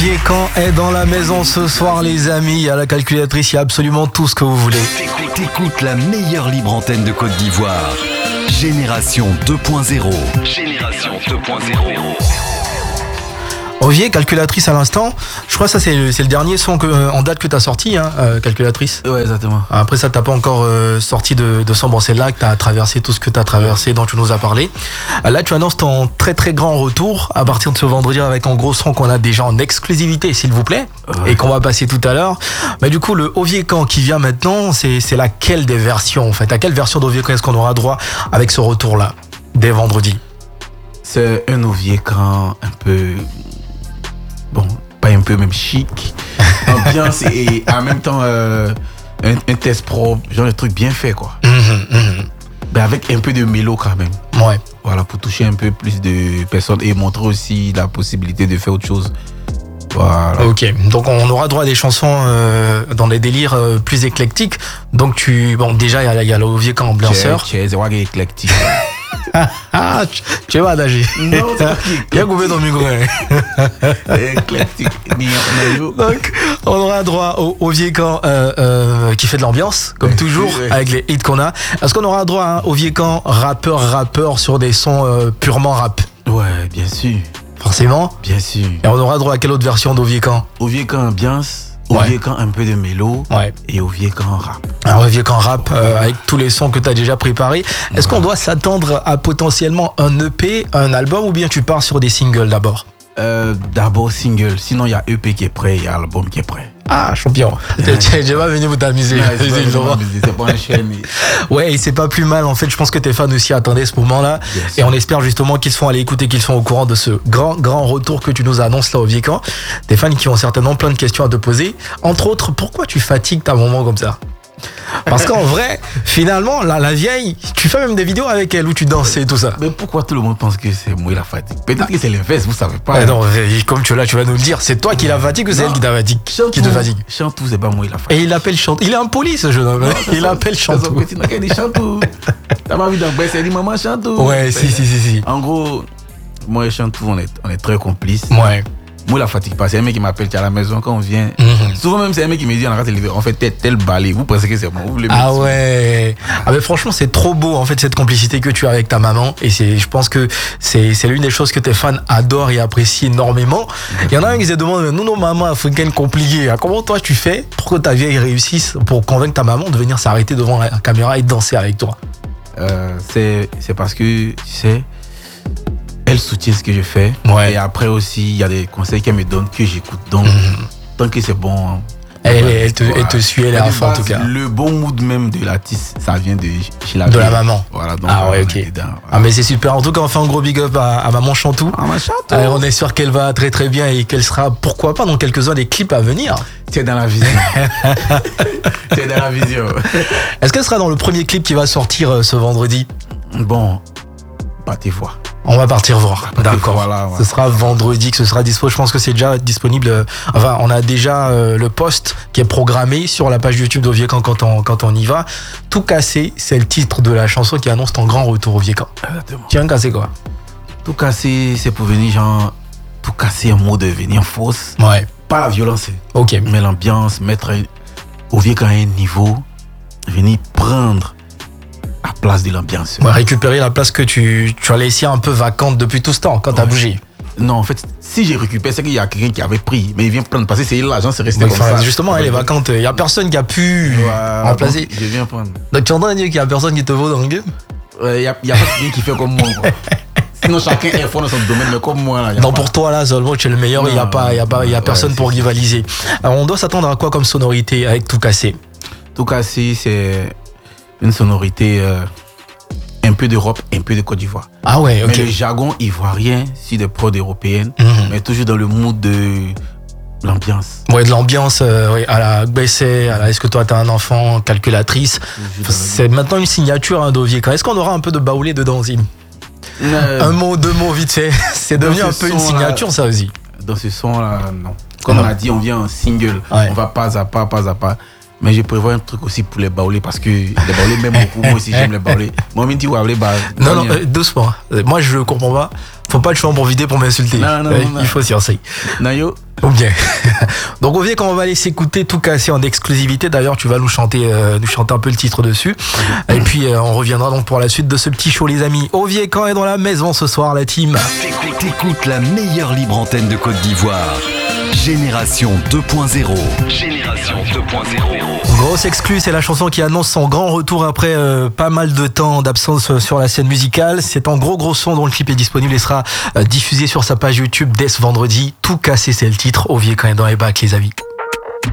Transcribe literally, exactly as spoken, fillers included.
Oviekan est dans la maison ce soir, les amis. À la calculatrice, il y a absolument tout ce que vous voulez. T'écoutes la meilleure libre antenne de Côte d'Ivoire. Génération deux point zéro. Génération deux point zéro. Ovier, calculatrice à l'instant. Je crois que ça c'est le, c'est le dernier son que, euh, en date que tu as sorti, hein, euh, calculatrice. Ouais, exactement. Après ça, t'as pas encore euh, sorti de, de son. Bon, c'est là que tu as traversé tout ce que tu as traversé, dont tu nous as parlé. Euh, là, tu annonces ton très très grand retour à partir de ce vendredi avec un gros son qu'on a déjà en exclusivité, s'il vous plaît, ouais. Et qu'on va passer tout à l'heure. Mais du coup, le Oviekan qui vient maintenant, c'est, c'est laquelle des versions en fait? À quelle version d'Oviekan est-ce qu'on aura droit avec ce retour-là, dès vendredi? C'est un Oviekan un peu... Bon, pas un peu, même chic, ambiance et en même temps euh, un, un test propre, genre un truc bien fait quoi. Mmh, mmh. Ben avec un peu de mélo quand même. Ouais. Voilà, pour toucher un peu plus de personnes et montrer aussi la possibilité de faire autre chose. Voilà. Ok, donc on aura droit à des chansons euh, dans des délires euh, plus éclectiques. Donc tu, bon déjà il y a, y a l'Oviekan ambianceur. C'est c'est éclectique. Ah, tu vas nager. Non, c'est pas bien coupé ton micro. Éclectique. Donc, on aura droit au, au Oviekan euh, euh, qui fait de l'ambiance, comme toujours, avec les hits qu'on a. Est-ce qu'on aura droit à un Oviekan rappeur, rappeur sur des sons euh, purement rap? Ouais, bien sûr. Forcément. Bien sûr. Et on aura droit à quelle autre version d'Oviekan? Oviekan ambiance. Oviekan ouais. Un peu de mélo, ouais. Et Oviekan rap. Un Oviekan rap euh, avec tous les sons que tu as déjà préparés. Est-ce ouais. qu'on doit s'attendre à potentiellement un E P, un album, ou bien tu pars sur des singles d'abord? euh, D'abord single, sinon il y a E P qui est prêt, il y a l'album qui est prêt. Ah, champion. Ouais. Je vais venir vous t'amuser. C'est pas un chaîne. Ouais, et c'est pas plus mal. En fait, je pense que tes fans aussi attendaient ce moment-là. Yes. Et on espère justement qu'ils sont allés écouter, qu'ils sont au courant de ce grand, grand retour que tu nous annonces là au Oviekan. Des fans qui ont certainement plein de questions à te poser. Entre autres, pourquoi tu fatigues ta maman comme ça? Parce qu'en vrai, finalement, la, la vieille, tu fais même des vidéos avec elle où tu danses et tout ça. Mais pourquoi tout le monde pense que c'est moi la fatigue? Peut-être que c'est l'inverse, vous savez pas. Mais non, comme tu es là, tu vas nous le dire. C'est toi qui la fatigue ou c'est elle qui, fatigue, qui te fatigue? Chantou, c'est pas moi la fatigue. Et il appelle Chantou. Il est impoli ce jeune homme. Non, il appelle Chantou. Il dit Chantou. T'as pas vu dans le il dit maman Chantou. Ouais, si, si, si, si. En gros, moi et Chantou, on est, on est très complices. Ouais. Moi, la fatigue pas. C'est un mec qui m'appelle, tu es à la maison quand on vient. Mm-hmm. Souvent, même, c'est un mec qui me dit, on arrête on fait tel, tel balai. Vous pensez que c'est bon? Vous voulez ah ouais. Ah mais franchement, c'est trop beau, en fait, cette complicité que tu as avec ta maman. Et c'est, je pense que c'est, c'est l'une des choses que tes fans adorent et apprécient énormément. Il mm-hmm. y en a un qui se demande, nous, nos mamans africaines compliquées, comment toi tu fais pour que ta vieille réussisse pour convaincre ta maman de venir s'arrêter devant la caméra et danser avec toi? euh, c'est, c'est parce que, tu sais, elle soutient ce que je fais. Ouais. Et après aussi, il y a des conseils qu'elle me donne que j'écoute. Donc, mmh. tant que c'est bon. Hein, elle, elle, te, voilà. elle te suit, elle est à fond en tout cas. Le bon mood même de l'artiste, ça vient de chez la De la maman. Voilà, donc ah ouais, ok. Dedans, voilà. Ah mais c'est super. En tout cas, on fait un gros big up à, à maman Chantou. Ah, ma Chantou. Euh, on est sûr qu'elle va très très bien et qu'elle sera, pourquoi pas, dans quelques-uns des clips à venir. C'est dans la vision. C'est dans la vision. Est-ce qu'elle sera dans le premier clip qui va sortir euh, ce vendredi? Bon, partez voir. On va partir voir. D'accord. Voilà, ouais. Ce sera vendredi que ce sera dispo. Je pense que c'est déjà disponible. Euh, enfin, on a déjà euh, le post qui est programmé sur la page YouTube d'Oviekan quand on, quand on y va. Tout cassé, c'est le titre de la chanson qui annonce ton grand retour Oviekan. Exactement. Tu viens casser quoi? Tout cassé, c'est pour venir genre. Tout casser en mode de venir fausse. Ouais. Pas la violence. Ok. Mais l'ambiance, mettre Oviekan à un niveau, venir prendre la place de l'ambiance. Ouais, récupérer la place que tu, tu as laissée un peu vacante depuis tout ce temps, quand ouais. tu as bougé. Non, en fait, si j'ai récupéré, c'est qu'il y a quelqu'un qui avait pris, mais il vient prendre, parce que c'est l'agent, c'est resté ouais, comme enfin, ça. Justement, elle est vacante, il n'y a personne qui a pu ouais, remplacer. Donc, je viens prendre. Donc tu entends dire qu'il n'y a personne qui te vaut dans le game? Ouais, il n'y a, a pas quelqu'un qui fait comme moi. Quoi. Sinon, chacun est fort dans son domaine, mais comme moi. Là, non, pas... pour toi, là, seulement, tu es le meilleur, il n'y a, pas, y a, pas, y a personne ouais, pour c'est rivaliser. Alors, on doit s'attendre à quoi comme sonorité avec Tout cassé? Tout cassé, c'est une sonorité. Euh... Un peu d'Europe, un peu de Côte d'Ivoire. Ah ouais, ok. Mais le jargon ivoirien sur des prods européennes, mm-hmm. mais toujours dans le mood de l'ambiance. Ouais, de l'ambiance, euh, ouais, à la B C, à la Est-ce que toi t'as un enfant, calculatrice. C'est maintenant une signature hein, d'Oviekan. Est-ce qu'on aura un peu de baoulé dedans, Zim? euh, Un mot, deux mots vite fait. C'est devenu un peu une signature, ça aussi. Dans ce son-là, non. Comme non. on a dit, on vient en single. Ouais. On va pas à pas, pas à pas. Mais je prévois un truc aussi pour les baoulés parce que les baoulés m'aiment beaucoup. Moi aussi, j'aime les baoulés. Moi, je dis, ouais, les baoulés. Non, non, euh, doucement. Moi, je comprends pas. Faut pas le choix pour vider pour m'insulter. Non, non, Ouais, non. Il faut s'y essayer. Non, yo. Ou bien. Donc Ovier, quand on va aller s'écouter Tout Cassé en exclusivité, d'ailleurs tu vas nous chanter, euh, nous chanter un peu le titre dessus. Et puis euh, on reviendra donc pour la suite de ce petit show les amis. Ovier quand est dans la maison ce soir la team. T'écoutes la meilleure libre antenne de Côte d'Ivoire. Génération deux point zéro. Génération deux point zéro. Grosse exclue, c'est la chanson qui annonce son grand retour après euh, pas mal de temps d'absence sur la scène musicale. C'est un gros gros son dont le clip est disponible et sera euh, diffusé sur sa page YouTube dès ce vendredi. Tout Cassé, c'est le titre. Ovier quand est dans les bacs les amis.